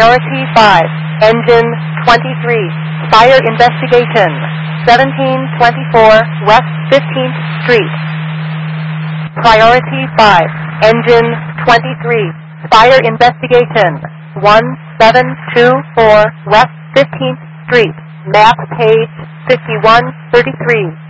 Priority 5, Engine 23, Fire Investigation, 1724 West 15th Street. Priority 5, Engine 23, Fire Investigation, 1724 West 15th Street, map page 5133.